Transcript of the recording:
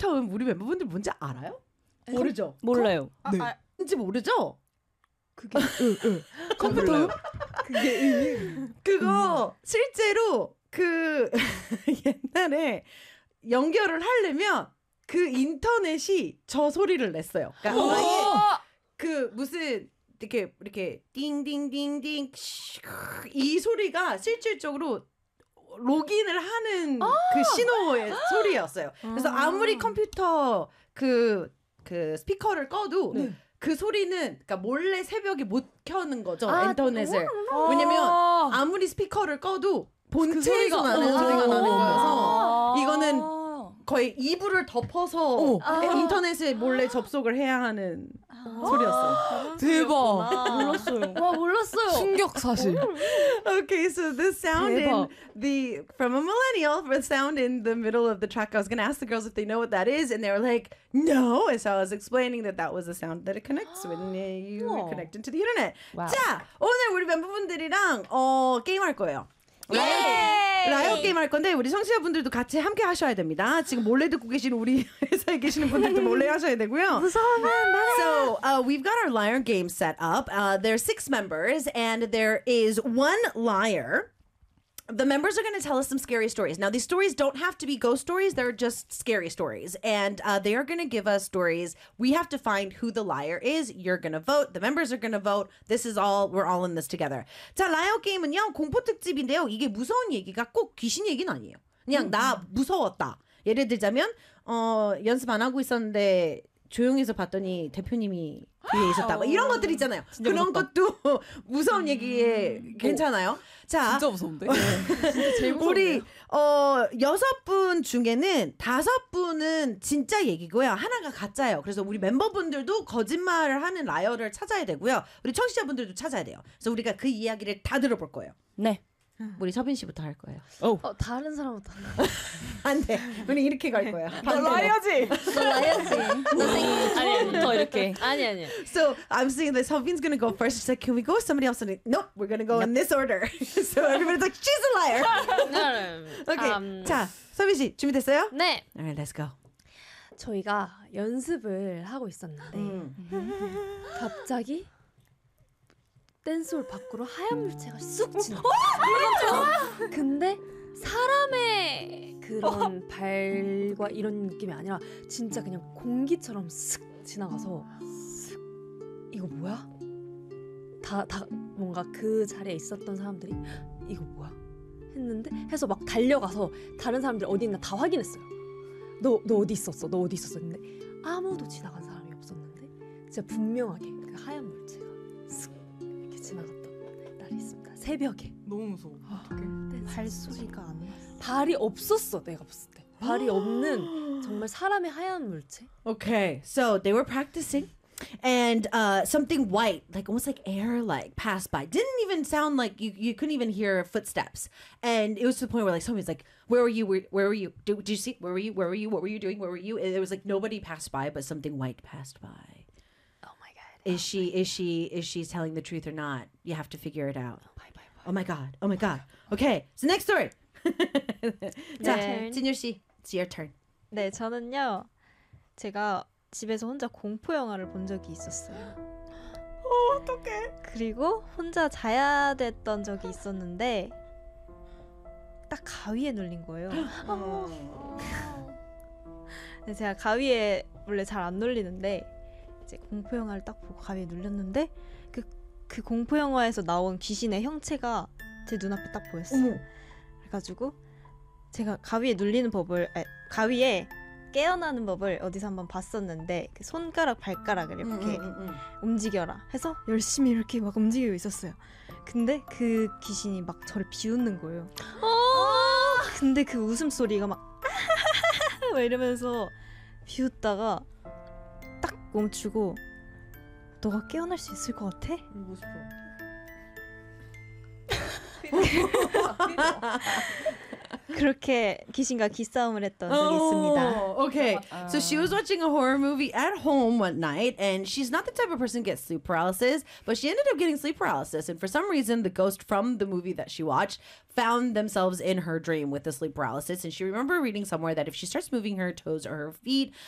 컴퓨터음 우리 멤버분들 뭔지 알아요? 모르죠? 몰라요. 네. 뭔지 모르죠? 그게 컴퓨터 그거 실제로 그 옛날에 연결을 하려면 그 인터넷이 저 소리를 냈어요. 그러니까 아예 그 무슨 이렇게 띵띵띵띵 이 소리가 실질적으로 로그인을 하는 그 신호의 소리였어요. 그래서 아무리 컴퓨터 그 스피커를 꺼도 그 소리는 그러니까 몰래 새벽에 못 켜는 거죠. 인터넷을. 왜냐면 아무리 스피커를 꺼도 본체에서 나는 소리가 나는 거여서 이거는 거의 이불을 덮어서 인터넷에 몰래 접속을 해야 하는 소리였어요. 대박. 몰랐어요. 와 몰랐어요. 충격 사실. Okay, so the sound in from a millennial, the sound in the middle of the track, I was going to ask the girls if they know what that is, and they were like, no. And so I was explaining that was the sound that it connects when you connect into the internet. Wow. 자, 오늘 우리 멤버분들이랑 게임할 거예요. 라이어 게임 할 건데 우리 청취자분들도 같이 함께 하셔야 됩니다. 지금 몰래 듣고 계신 우리 회사에 계시는 분들도 몰래 하셔야 되고요. So we've got our liar game set up. There's 6 members and there is 1 liar. The members are going to tell us some scary stories. Now, these stories don't have to be ghost stories. They're just scary stories. And they are going to give us stories. We have to find who the liar is. You're going to vote. The members are going to vote. This is all, we're all in this together. 자, 라이어 게임은요, 공포 특집인데요. 이게 무서운 얘기가 꼭 귀신 얘기는 아니에요. 그냥 나 무서웠다. 예를 들자면, 연습 안 하고 있었는데, 조용해서 봤더니 대표님이 뒤에 있었다. 뭐 이런 것들 있잖아요. 그런 무섭다. 것도 무서운 얘기에 괜찮아요. 자, 진짜 무서운데? 우리 6분 중에는 5분은 진짜 얘기고요. 하나가 가짜예요. 그래서 우리 멤버분들도 거짓말을 하는 라이어를 찾아야 되고요. 우리 청취자분들도 찾아야 돼요. 그래서 우리가 그 이야기를 다 들어볼 거예요. 네. 우리 서빈 씨부터 할 거예요. 다른 사람부터 안 돼. 우리 이렇게 갈 거야. 라이어지. 나야지. 아니, 더 이렇게. 아니. So I'm saying that Sophine's gonna go first. She's like, "Can we go?" Somebody else said, "Nope, we're gonna go in this order." So everybody's like, "She's a liar." Okay. 자, 서빈 씨 준비됐어요? 네. Alright, let's go. 저희가 연습을 하고 있었는데 갑자기 댄스홀 밖으로 하얀 물체가 쑥 지나갔어요. 근데 사람의 그런 발과 이런 느낌이 아니라 진짜 그냥 공기처럼 쓱 지나가서 이거 뭐야? 다 뭔가 그 자리에 있었던 사람들이 이거 뭐야? 했는데 해서 막 달려가서 다른 사람들이 어디 있나 다 확인했어요. 너 어디 있었어? 너 어디 있었어? 근데 아무도 지나간 사람이 없었는데 진짜 분명하게 그 하얀 물체가 쓱 이렇게 지나갔던 날이 있습니다. 새벽에. 너무 무서워. 어떡해. 발소리가 안 났어. 발이 없었어. 내가 봤을 때. 발이 없는 정말 사람의 하얀 물체. Okay, so they were practicing. And something white, like almost like air, like passed by. Didn't even sound like you couldn't even hear footsteps. And it was to the point where like somebody's like, "Where were you? Where were you? Did you see? Where were you? Where were you? What were you doing? Where were you?" And it was like nobody passed by, but something white passed by. Oh my god. Is she telling the truth or not? You have to figure it out. Bye. Oh my god. Oh my god. Okay, so next story. 자, 진율 씨, it's your turn. 네, 저는요. 제가 집에서 혼자 공포 영화를 본 적이 있었어요. 어떡해. 그리고 혼자 자야 됐던 적이 있었는데 딱 가위에 눌린 거예요. 근데 제가 가위에 원래 잘 안 눌리는데 이제 공포 영화를 딱 보고 가위에 눌렸는데 그 공포 영화에서 나온 귀신의 형체가 제 눈앞에 딱 보였어요. 그래가지고 제가 가위에 눌리는 법을 가위에 깨어나는 법을 어디서 한번 봤었는데 그 손가락 발가락을 이렇게 움직여라 해서 열심히 이렇게 막 움직이고 있었어요. 근데 그 귀신이 막 저를 비웃는 거예요. 근데 그 웃음소리가 막 이러면서 비웃다가 딱 멈추고 너가 깨어날 수 있을 것 같아? 보고 싶어. 그렇게 귀신과 기싸움을 했던 적이 있습니다. Oh, okay. So she was watching a horror movie at home one night, and she's not the type of person to get sleep paralysis, but she ended up getting sleep paralysis. And for some reason, the ghost from the movie that she watched found themselves in her dream with the sleep paralysis. And she remembered reading somewhere that if she starts moving her toes or her feet